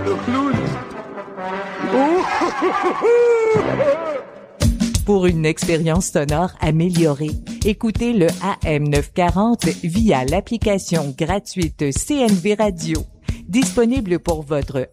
le clown. Pour une expérience sonore améliorée, écoutez le AM940 via l'application gratuite CNV Radio, disponible pour votre